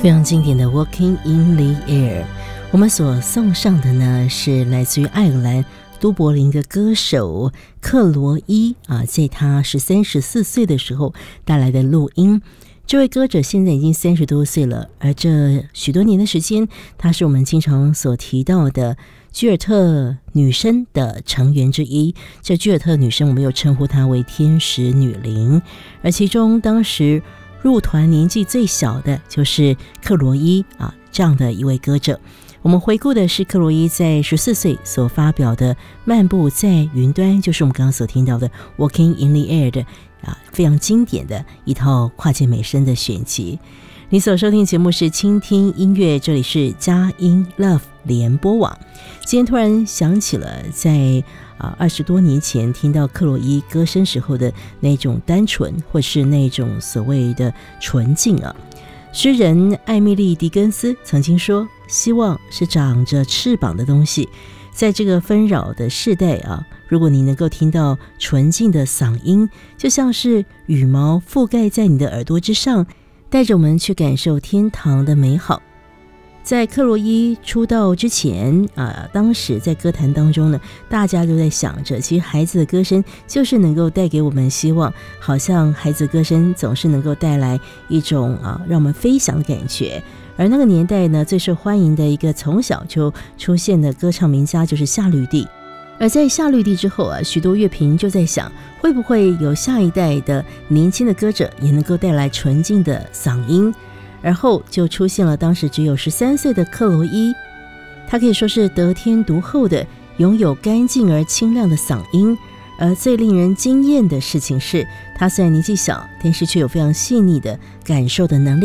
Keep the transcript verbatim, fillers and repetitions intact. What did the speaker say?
非常经典的 Walking in the Air。 我们所送上的呢是来自于爱尔兰都柏林的歌手克罗伊啊，在他十三十四岁的时候带来的录音。这位歌者现在已经三十多岁了，而这许多年的时间，他是我们经常所提到的居尔特女声的成员之一。这居尔特女声我们又称呼她为天使女伶，而其中当时入团年纪最小的就是克罗伊啊，这样的一位歌者。我们回顾的是克罗伊在十四岁所发表的《漫步在云端》，就是我们刚刚所听到的 Walking in the Air 的啊，非常经典的一套跨界美声的选集。你所收听节目是倾听音乐，这里是佳音 Love 联播网。今天突然想起了在啊，二十多年前听到克洛伊歌声时候的那种单纯，或是那种所谓的纯净啊。诗人艾米丽·狄更斯曾经说，希望是长着翅膀的东西。在这个纷扰的世代啊，如果你能够听到纯净的嗓音，就像是羽毛覆盖在你的耳朵之上，带着我们去感受天堂的美好。在克洛伊出道之前啊，当时在歌坛当中呢，大家都在想着，其实孩子的歌声就是能够带给我们希望，好像孩子的歌声总是能够带来一种啊让我们飞翔的感觉。而那个年代呢，最受欢迎的一个从小就出现的歌唱名家就是夏绿蒂。而在夏绿蒂之后啊，许多乐评就在想，会不会有下一代的年轻的歌者也能够带来纯净的嗓音。而后就出现了当时只有十三岁的克罗伊，他可以说是得天独厚的，拥有干净而清亮的嗓音。而最令人惊艳的事情是，他虽然年纪小，但是却有非常细腻的感受的能力。